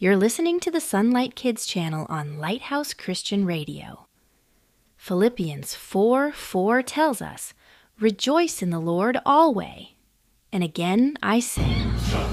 You're listening to the Sunlight Kids channel on Lighthouse Christian Radio. Philippians 4:4 tells us, "Rejoice in the Lord always." And again I say,